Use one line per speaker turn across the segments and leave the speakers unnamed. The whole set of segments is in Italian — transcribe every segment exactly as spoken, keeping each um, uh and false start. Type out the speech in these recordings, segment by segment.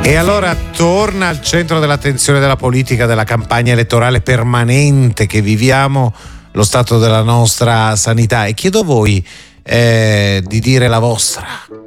E allora torna al centro dell'attenzione della politica, della campagna elettorale permanente che viviamo, lo stato della nostra sanità, e chiedo a voi eh, di dire la vostra.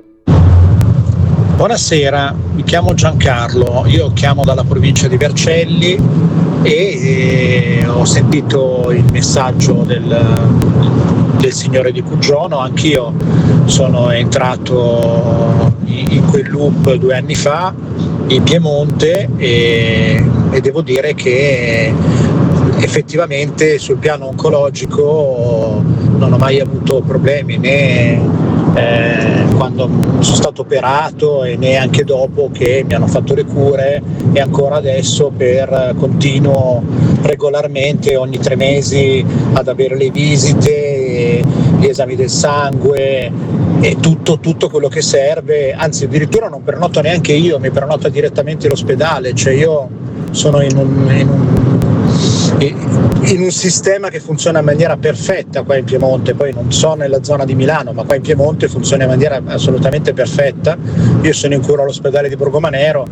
Buonasera, mi chiamo Giancarlo, io chiamo dalla provincia di Vercelli e eh, ho sentito il messaggio del, del signore di Cuggiono. Anch'io sono entrato in, in quel loop due anni fa in Piemonte e, e devo dire che effettivamente sul piano oncologico non ho mai avuto problemi, né eh, quando sono stato operato e né anche dopo che mi hanno fatto le cure, e ancora adesso per continuo regolarmente ogni tre mesi ad avere le visite, gli esami del sangue e tutto, tutto quello che serve. Anzi, addirittura non prenoto neanche io, mi prenota direttamente l'ospedale, cioè io sono in un, in un in un sistema che funziona in maniera perfetta qua in Piemonte. Poi non so nella zona di Milano, ma qua in Piemonte funziona in maniera assolutamente perfetta. Io sono in cura all'ospedale di Borgomanero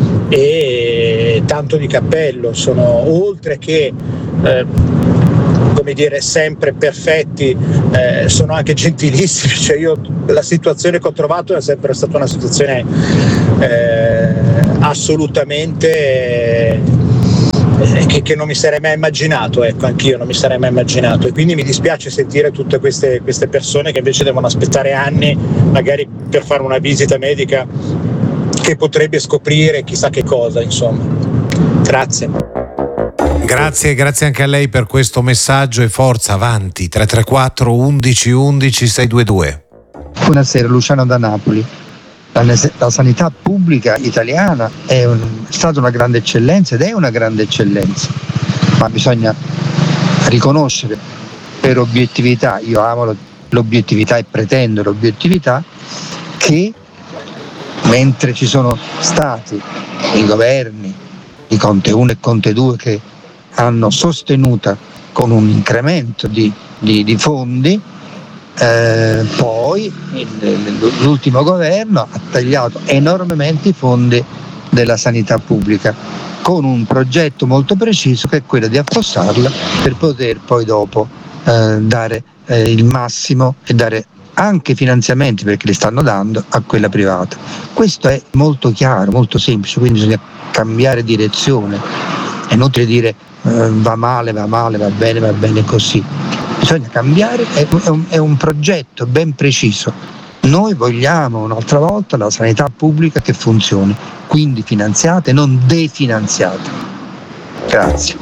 e tanto di cappello, sono oltre che eh, come dire sempre perfetti, eh, sono anche gentilissimi, cioè io la situazione che ho trovato è sempre stata una situazione eh, assolutamente eh, Che, che non mi sarei mai immaginato, ecco, anch'io non mi sarei mai immaginato, e quindi mi dispiace sentire tutte queste, queste persone che invece devono aspettare anni magari per fare una visita medica che potrebbe scoprire chissà che cosa, insomma. Grazie.
Grazie, grazie anche a lei per questo messaggio e forza, avanti. Tre tre quattro undici undici sei due due.
Buonasera, Luciano da Napoli. La, la sanità pubblica italiana è, un, è stata una grande eccellenza ed è una grande eccellenza, ma bisogna riconoscere per obiettività, io amo l'obiettività e pretendo l'obiettività, che mentre ci sono stati i governi di Conte uno e Conte due che hanno sostenuto con un incremento di, di, di fondi, Eh, poi l'ultimo governo ha tagliato enormemente i fondi della sanità pubblica con un progetto molto preciso, che è quello di affossarla per poter poi dopo eh, dare eh, il massimo e dare anche finanziamenti, perché li stanno dando, a quella privata. Questo è molto chiaro, molto semplice, quindi bisogna cambiare direzione. È inutile dire eh, va male, va male, va bene, va bene così. Bisogna cambiare, è un, è un progetto ben preciso. Noi vogliamo un'altra volta la sanità pubblica che funzioni, quindi finanziata e non definanziata. Grazie.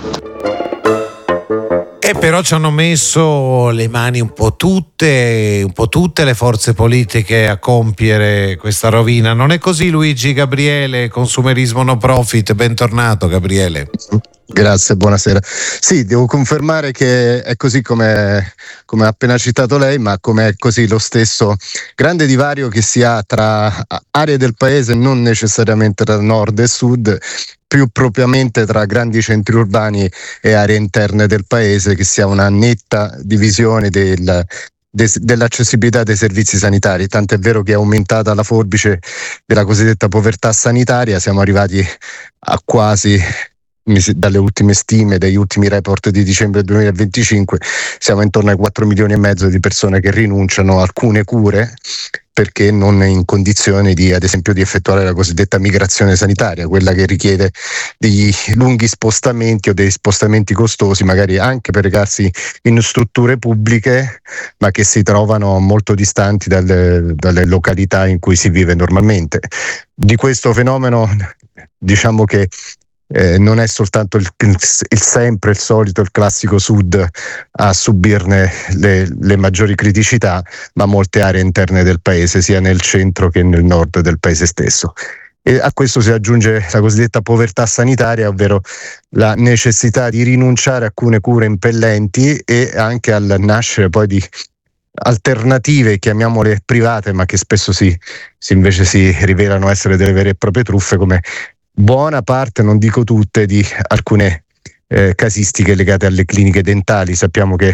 E però ci hanno messo le mani un po' tutte, un po' tutte le forze politiche a compiere questa rovina. Non è così, Luigi Gabriele, Consumerismo No Profit? Bentornato, Gabriele.
Grazie, buonasera. Sì, devo confermare che è così come, come ha appena citato lei, ma come è così lo stesso grande divario che si ha tra aree del paese, non necessariamente tra nord e sud, più propriamente tra grandi centri urbani e aree interne del paese, che si ha una netta divisione del, de, dell'accessibilità dei servizi sanitari. Tanto è vero che è aumentata la forbice della cosiddetta povertà sanitaria, siamo arrivati a quasi, dalle ultime stime, dagli ultimi report di dicembre duemilaventicinque, siamo intorno ai quattro milioni e mezzo di persone che rinunciano a alcune cure perché non è in condizione di, ad esempio, di effettuare la cosiddetta migrazione sanitaria, quella che richiede degli lunghi spostamenti o degli spostamenti costosi, magari anche per recarsi in strutture pubbliche, ma che si trovano molto distanti dalle, dalle località in cui si vive normalmente. Di questo fenomeno, diciamo che Eh, non è soltanto il, il, il sempre il solito, il classico sud a subirne le, le maggiori criticità, ma molte aree interne del paese, sia nel centro che nel nord del paese stesso. E a questo si aggiunge la cosiddetta povertà sanitaria, ovvero la necessità di rinunciare a alcune cure impellenti e anche al nascere poi di alternative, chiamiamole private, ma che spesso si, si invece si rivelano essere delle vere e proprie truffe, come buona parte, non dico tutte, di alcune eh, casistiche legate alle cliniche dentali. Sappiamo che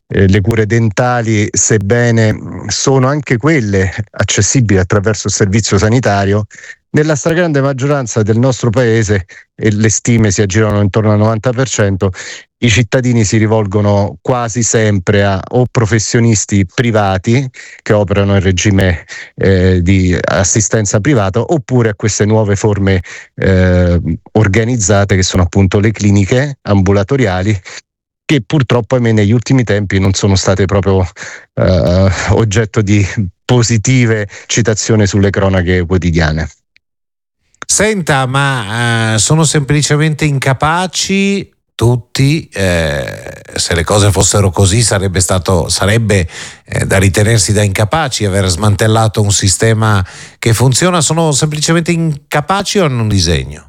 eh, le cure dentali, sebbene sono anche quelle accessibili attraverso il servizio sanitario, nella stragrande maggioranza del nostro paese, e le stime si aggirano intorno al novanta per cento, i cittadini si rivolgono quasi sempre a o professionisti privati che operano in regime eh, di assistenza privata, oppure a queste nuove forme eh, organizzate che sono appunto le cliniche ambulatoriali, che purtroppo ahimè negli ultimi tempi non sono state proprio eh, oggetto di positive citazioni sulle cronache quotidiane.
Senta, ma eh, sono semplicemente incapaci tutti? Eh, se le cose fossero così sarebbe stato sarebbe eh, da ritenersi da incapaci aver smantellato un sistema che funziona. Sono semplicemente incapaci o hanno un disegno?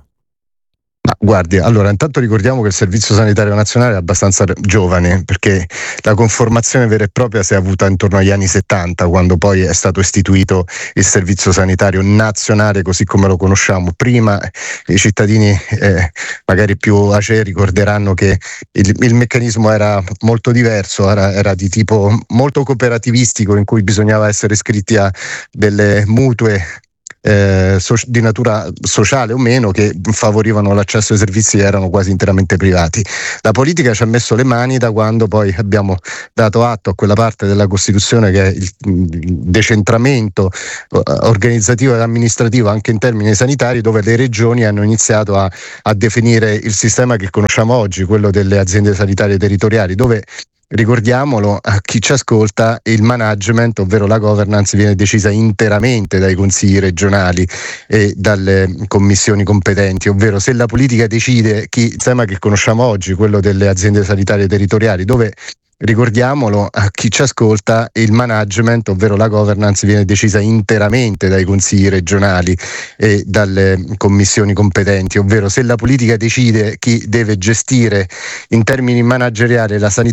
Ma guardi, allora intanto ricordiamo che il Servizio Sanitario Nazionale è abbastanza giovane, perché la conformazione vera e propria si è avuta intorno agli anni settanta, quando poi è stato istituito il Servizio Sanitario Nazionale così come lo conosciamo. Prima i cittadini eh, magari più acei ricorderanno che il, il meccanismo era molto diverso, era, era di tipo molto cooperativistico, in cui bisognava essere iscritti a delle mutue Eh, so, di natura sociale o meno, che favorivano l'accesso ai servizi che erano quasi interamente privati. La politica ci ha messo le mani da quando poi abbiamo dato atto a quella parte della Costituzione che è il, il decentramento uh, organizzativo ed amministrativo anche in termini sanitari, dove le regioni hanno iniziato a, a definire il sistema che conosciamo oggi, quello delle aziende sanitarie territoriali, dove, ricordiamolo a chi ci ascolta, il management, ovvero la governance, viene decisa interamente dai consigli regionali e dalle commissioni competenti, ovvero se la politica decide chi, il sistema che conosciamo oggi, quello delle aziende sanitarie territoriali, dove, ricordiamolo a chi ci ascolta, il management, ovvero la governance, viene decisa interamente dai consigli regionali e dalle commissioni competenti, ovvero se la politica decide chi deve gestire in termini manageriali la sanità